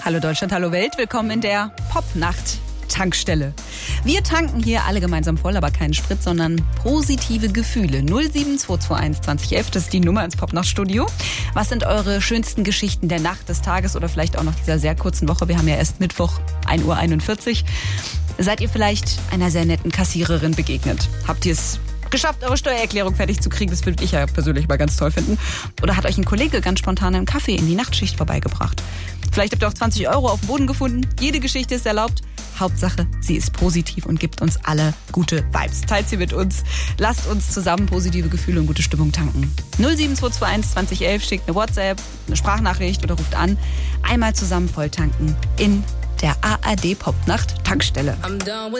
Hallo Deutschland, hallo Welt, willkommen in der Popnacht Tankstelle. Wir tanken hier alle gemeinsam voll, aber keinen Sprit, sondern positive Gefühle. 07221 2011, das ist die Nummer ins Popnachtstudio. Was sind eure schönsten Geschichten der Nacht, des Tages oder vielleicht auch noch dieser sehr kurzen Woche? Wir haben ja erst Mittwoch, 1:41 Uhr. Seid ihr vielleicht einer sehr netten Kassiererin begegnet? Habt ihr es geschafft, eure Steuererklärung fertig zu kriegen? Das würde ich ja persönlich mal ganz toll finden. Oder hat euch ein Kollege ganz spontan einen Kaffee in die Nachtschicht vorbeigebracht? Vielleicht habt ihr auch 20 Euro auf dem Boden gefunden. Jede Geschichte ist erlaubt. Hauptsache, sie ist positiv und gibt uns alle gute Vibes. Teilt sie mit uns. Lasst uns zusammen positive Gefühle und gute Stimmung tanken. 07221 2011, schickt eine WhatsApp, eine Sprachnachricht oder ruft an. Einmal zusammen volltanken in der ARD Popnacht Tankstelle.